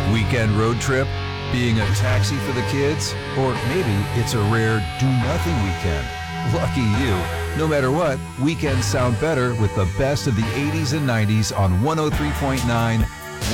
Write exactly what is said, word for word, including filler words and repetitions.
Weekend road trip? Being a taxi for the kids? Or maybe it's a rare do-nothing weekend. Lucky you. No matter what, weekends sound better with the best of the eighties and nineties on one oh three point nine